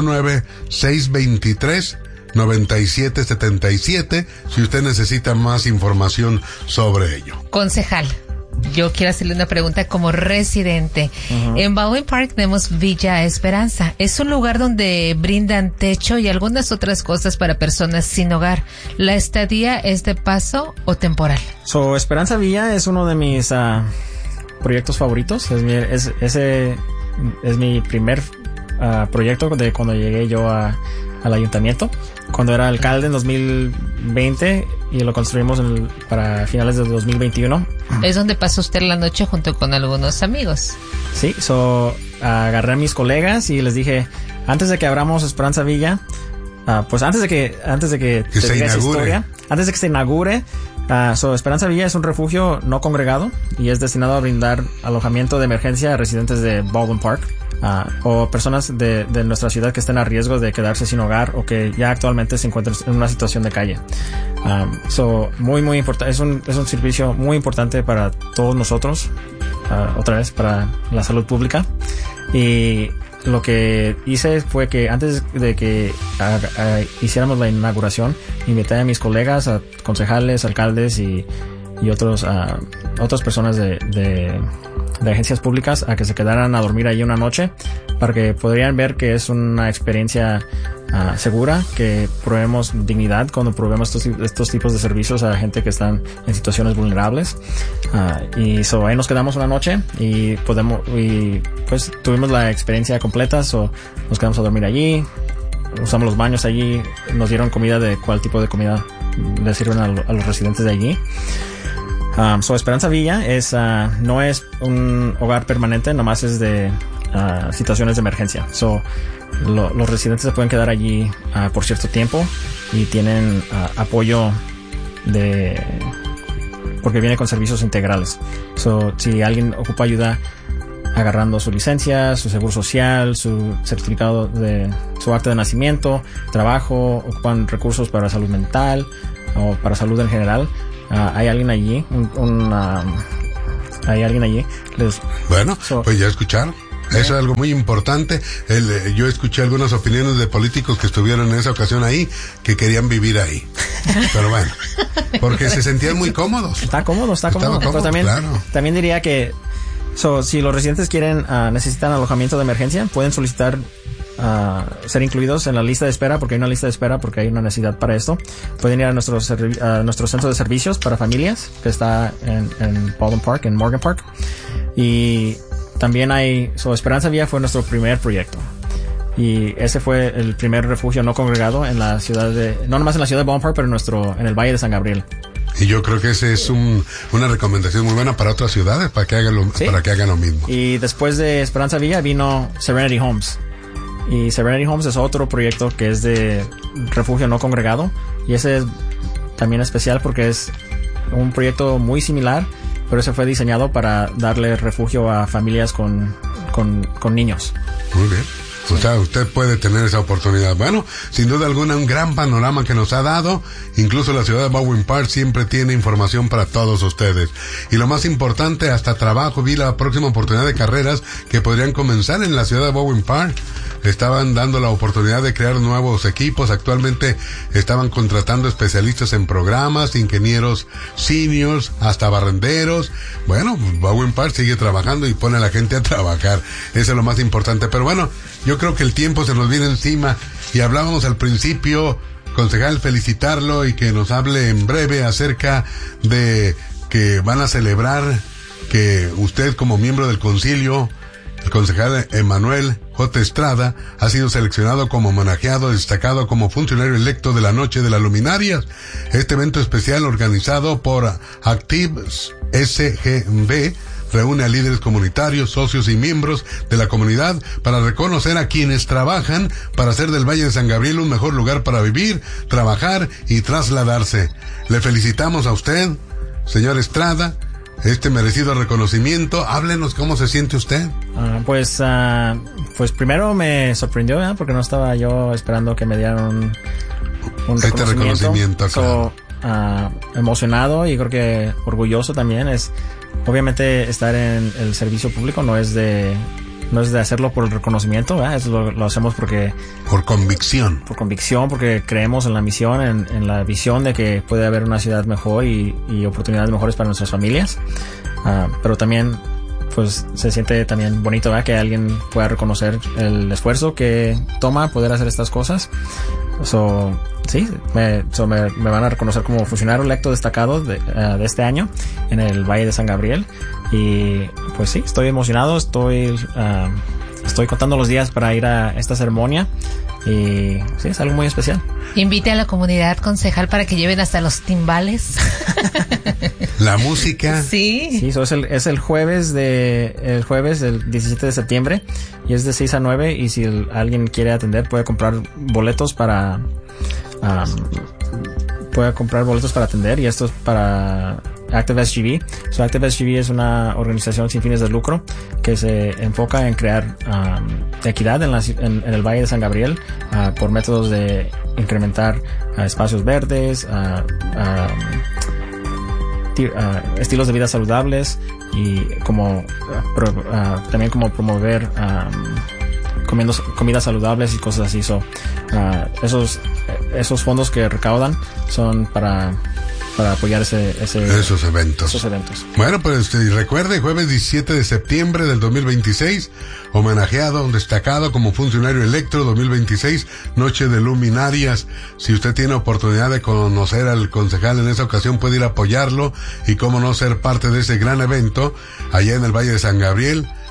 909-623-9777, si usted necesita más información sobre ello. Concejal, yo quiero hacerle una pregunta como residente. En Bowen Park tenemos Villa Esperanza. Es un lugar donde brindan techo y algunas otras cosas para personas sin hogar. ¿La estadía es de paso o temporal? Esperanza Villa es uno de mis proyectos favoritos. Ese es mi primer proyecto de cuando llegué yo al ayuntamiento, cuando era alcalde en 2020, y lo construimos para finales de 2021. Es donde pasó usted la noche junto con algunos amigos. Sí, agarré a mis colegas y les dije, antes de que abramos Esperanza Villa, pues antes de que se inaugure, Esperanza Villa es un refugio no congregado y es destinado a brindar alojamiento de emergencia a residentes de Baldwin Park, o personas de nuestra ciudad que estén a riesgo de quedarse sin hogar o que ya actualmente se encuentran en una situación de calle. Muy importante, es un servicio muy importante para todos nosotros, otra vez para la salud pública. Y lo que hice fue que antes de que hiciéramos la inauguración, invité a mis colegas, a concejales, alcaldes y otras personas de agencias públicas a que se quedaran a dormir ahí una noche, para que podrían ver que es una experiencia segura, que proveemos dignidad cuando proveemos estos tipos de servicios a gente que están en situaciones vulnerables. Y ahí nos quedamos una noche y pues tuvimos la experiencia completa. Nos quedamos a dormir allí, usamos los baños allí, nos dieron comida de cuál tipo de comida le sirven a los residentes de allí. Esperanza Villa no es un hogar permanente, nomás es de situaciones de emergencia. Los residentes se pueden quedar allí por cierto tiempo y tienen apoyo porque viene con servicios integrales. Si alguien ocupa ayuda agarrando su licencia, su seguro social, su certificado de su acta de nacimiento, trabajo, ocupan recursos para salud mental o para salud en general, hay alguien allí, hay alguien allí. Bueno, pues ya escucharon. Eso es algo muy importante. Yo escuché algunas opiniones de políticos que estuvieron en esa ocasión ahí, que querían vivir ahí. Pero bueno, porque se sentían muy cómodos. Está cómodo. Pero también diría que si los residentes necesitan alojamiento de emergencia, pueden solicitar ser incluidos en la lista de espera, porque hay una lista de espera, porque hay una necesidad para esto. Pueden ir a nuestro centro de servicios para familias, que está en Baldwin Park, en Morgan Park. Y también Esperanza Villa fue nuestro primer proyecto. Y ese fue el primer refugio no congregado en la ciudad no nomás en la ciudad de Baldwin Park, pero en el Valle de San Gabriel. Y yo creo que ese es una recomendación muy buena para otras ciudades, para que hagan lo mismo. Y después de Esperanza Villa vino Serenity Homes. Y Serenity Homes es otro proyecto que es de refugio no congregado. Y ese es también especial porque es un proyecto muy similar, pero ese fue diseñado para darle refugio a familias con niños. Muy bien. Sí. O sea, usted puede tener esa oportunidad. Bueno, sin duda alguna, un gran panorama que nos ha dado. Incluso la ciudad de Baldwin Park siempre tiene información para todos ustedes. Y lo más importante, hasta trabajo, vi la próxima oportunidad de carreras que podrían comenzar en la ciudad de Baldwin Park. Estaban dando la oportunidad de crear nuevos equipos. Actualmente estaban contratando especialistas en programas, ingenieros seniors, hasta barrenderos. Bueno, Baldwin Park sigue trabajando y pone a la gente a trabajar. Eso es lo más importante. Pero bueno, yo creo que el tiempo se nos viene encima y hablábamos al principio, concejal, felicitarlo y que nos hable en breve acerca de que van a celebrar que usted como miembro del concilio, el concejal Emanuel J. Estrada, ha sido seleccionado como homenajeado destacado como funcionario electo de la Noche de las Luminarias. Este evento especial organizado por Active SGB reúne a líderes comunitarios, socios y miembros de la comunidad para reconocer a quienes trabajan para hacer del Valle de San Gabriel un mejor lugar para vivir, trabajar y trasladarse. Le felicitamos a usted, señor Estrada, este merecido reconocimiento. Háblenos cómo se siente usted. Pues primero me sorprendió, porque no estaba yo esperando que me dieran un reconocimiento. Claro. Emocionado y creo que orgulloso también. Obviamente estar en el servicio público no es de hacerlo por el reconocimiento, ¿verdad? Eso lo hacemos por convicción. Por convicción, porque creemos en la misión, en la visión de que puede haber una ciudad mejor y oportunidades mejores para nuestras familias. Pero también, pues, se siente también bonito, ¿verdad? Que alguien pueda reconocer el esfuerzo que toma poder hacer estas cosas. Sí, me van a reconocer como funcionario electo destacado de este año en el Valle de San Gabriel. Y pues sí, estoy emocionado, estoy contando los días para ir a esta ceremonia. Y sí, es algo muy especial. Invite a la comunidad, concejal, para que lleven hasta los timbales. La música. Sí. Sí, es el jueves del 17 de septiembre y es de 6 a 9 y si alguien quiere atender puede comprar boletos para atender, y esto es para Active SGB. Active SGB es una organización sin fines de lucro que se enfoca en crear equidad en el Valle de San Gabriel por métodos de incrementar espacios verdes, estilos de vida saludables y también como promover comidas saludables y cosas así. Esos fondos que recaudan son para apoyar esos eventos. Bueno, pues recuerde, jueves 17 de septiembre del 2026, homenajeado, destacado como funcionario electo 2026, Noche de Luminarias. Si usted tiene oportunidad de conocer al concejal en esa ocasión, puede ir a apoyarlo y cómo no ser parte de ese gran evento allá en el Valle de San Gabriel.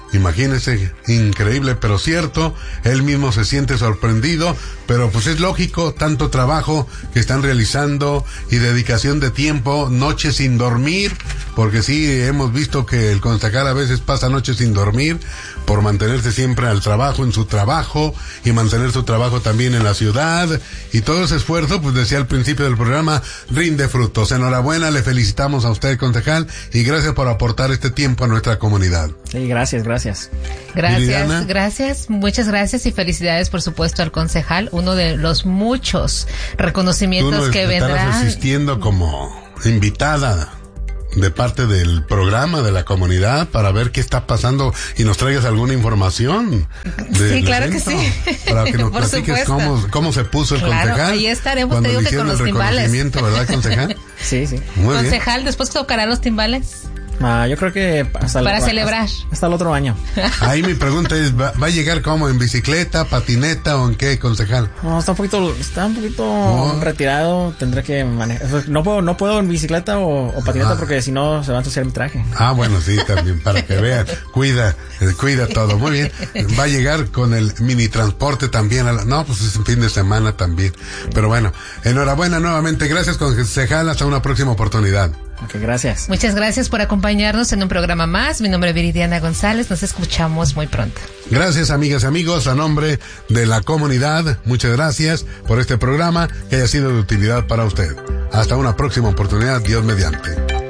Imagínese, increíble pero cierto, él mismo se siente sorprendido, pero pues es lógico, tanto trabajo que están realizando y dedicación de tiempo, noches sin dormir, porque sí, hemos visto que el concejal a veces pasa noches sin dormir por mantenerse siempre al trabajo, en su trabajo, y mantener su trabajo también en la ciudad, y todo ese esfuerzo, pues decía al principio del programa, rinde frutos. Enhorabuena, le felicitamos a usted, concejal, y gracias por aportar este tiempo a nuestra comunidad. Sí, gracias. Gracias, muchas gracias y felicidades por supuesto al concejal, uno de los muchos reconocimientos que vendrán. Estarás asistiendo como invitada de parte del programa de la comunidad para ver qué está pasando y nos traigas alguna información. Sí, claro que sí. Para que nos platiques cómo se puso el concejal. Ahí estaremos, te digo que con los timbales. ¿Verdad, concejal? Sí. Muy concejal, bien. Después tocará los timbales. Yo creo que para celebrar. Hasta el otro año. Ahí mi pregunta es, ¿va a llegar como en bicicleta, patineta o en qué, concejal? No, está un poquito retirado, tendré que manejar. No puedo en bicicleta o patineta porque si no se va a ensuciar mi traje. Bueno, sí, también, para que vean. Cuida todo. Muy bien. Va a llegar con el mini transporte también. Pues es un fin de semana también. Pero bueno, enhorabuena nuevamente. Gracias, concejal. Hasta una próxima oportunidad. Ok, gracias. Muchas gracias por acompañarnos en un programa más. Mi nombre es Viridiana González. Nos escuchamos muy pronto. Gracias, amigas y amigos. A nombre de la comunidad, muchas gracias por este programa que haya sido de utilidad para usted. Hasta una próxima oportunidad, Dios mediante.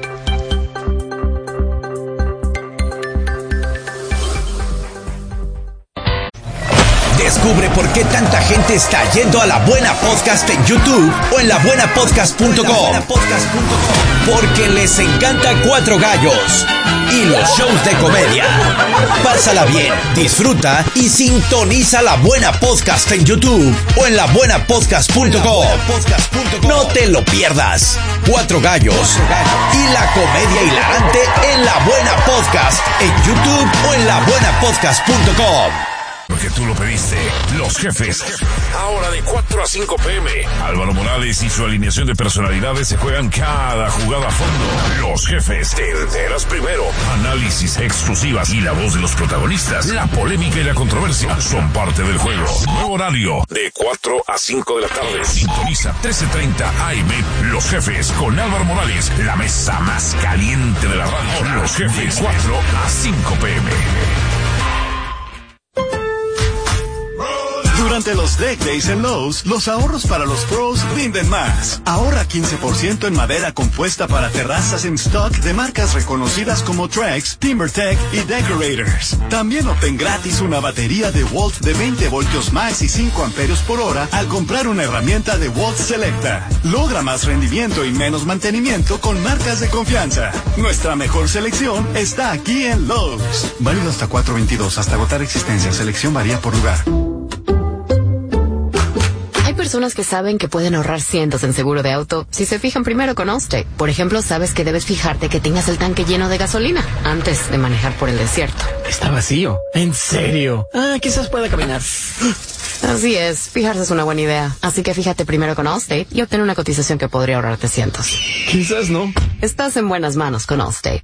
Descubre por qué tanta gente está yendo a La Buena Podcast en YouTube o en labuenapodcast.com. Porque les encanta Cuatro Gallos y los shows de comedia. Pásala bien, disfruta y sintoniza La Buena Podcast en YouTube o en labuenapodcast.com. No te lo pierdas. Cuatro Gallos y la comedia hilarante en La Buena Podcast en YouTube o en labuenapodcast.com. Porque tú lo pediste. Los Jefes. Ahora de 4 a 5 p.m. Álvaro Morales y su alineación de personalidades se juegan cada jugada a fondo. Los Jefes. Te enteras primero. Análisis exclusivas y la voz de los protagonistas. La polémica y la controversia son parte del juego. Nuevo horario de 4 a 5 de la tarde. Sintoniza 13:30 AM. Los Jefes con Álvaro Morales. La mesa más caliente de la radio. Los Jefes. 4 a 5 p.m. Durante los Deck Days en Lowe's, los ahorros para los pros rinden más. Ahorra 15% en madera compuesta para terrazas en stock de marcas reconocidas como Trex, TimberTech y Decorators. También obtén gratis una batería de Volt de 20 voltios max y 5 amperios por hora al comprar una herramienta de Volt Selecta. Logra más rendimiento y menos mantenimiento con marcas de confianza. Nuestra mejor selección está aquí en Lowe's. Válido hasta 4/22, hasta agotar existencia. Selección varía por lugar. Hay personas que saben que pueden ahorrar cientos en seguro de auto si se fijan primero con Allstate. Por ejemplo, sabes que debes fijarte que tengas el tanque lleno de gasolina antes de manejar por el desierto. Está vacío. ¿En serio? Quizás pueda caminar. Así es, fijarse es una buena idea. Así que fíjate primero con Allstate y obtén una cotización que podría ahorrarte cientos. Quizás no. Estás en buenas manos con Allstate.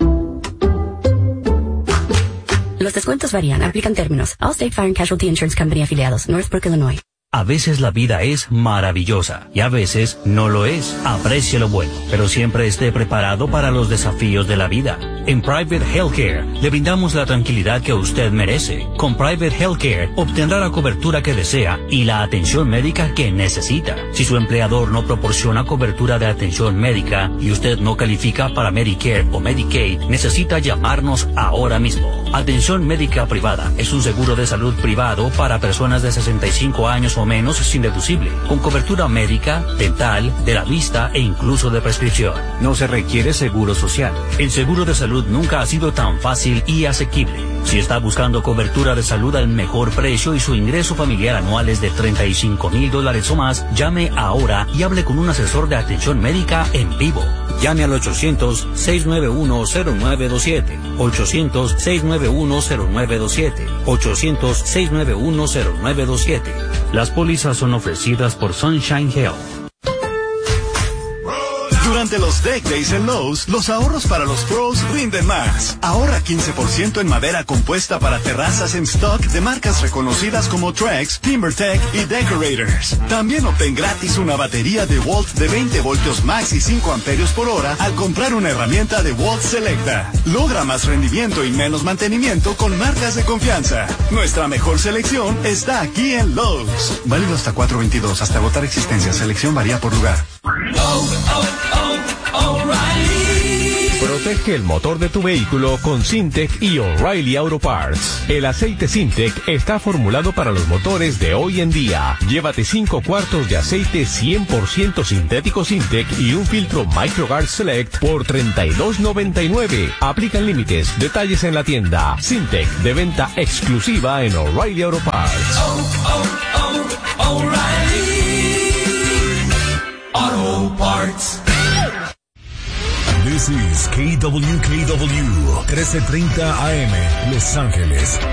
Los descuentos varían, aplican términos. Allstate Fire and Casualty Insurance Company afiliados, Northbrook, Illinois. A veces la vida es maravillosa y a veces no lo es. Aprecie lo bueno, pero siempre esté preparado para los desafíos de la vida. En Private Healthcare le brindamos la tranquilidad que usted merece. Con Private Healthcare obtendrá la cobertura que desea y la atención médica que necesita. Si su empleador no proporciona cobertura de atención médica y usted no califica para Medicare o Medicaid, necesita llamarnos ahora mismo. Atención médica privada es un seguro de salud privado para personas de 65 años o menos sin deducible, con cobertura médica, dental, de la vista e incluso de prescripción. No se requiere seguro social. El seguro de salud nunca ha sido tan fácil y asequible. Si está buscando cobertura de salud al mejor precio y su ingreso familiar anual es de $35,000 o más, llame ahora y hable con un asesor de atención médica en vivo. Llame al 800-691-0927, 800-691-0927, 800-691-0927. Las pólizas son ofrecidas por Sunshine Health. Durante los Deck Days en Lowe's, los ahorros para los pros rinden más. Ahorra 15% en madera compuesta para terrazas en stock de marcas reconocidas como Trex, TimberTech y Decorators. También obtén gratis una batería de Walt de 20 voltios max y 5 amperios por hora al comprar una herramienta de Walt Selecta. Logra más rendimiento y menos mantenimiento con marcas de confianza. Nuestra mejor selección está aquí en Lowe's. Válido hasta 4/22, hasta agotar existencia. Selección varía por lugar. Protege el motor de tu vehículo con Syntec y O'Reilly Auto Parts. El aceite Syntec está formulado para los motores de hoy en día. Llévate 5 cuartos de aceite 100% sintético Syntec y un filtro MicroGuard Select por $32.99. Aplican límites. Detalles en la tienda. Syntec, de venta exclusiva en O'Reilly Auto Parts. O'Reilly Auto Parts. This is KWKW 1330 AM, Los Ángeles.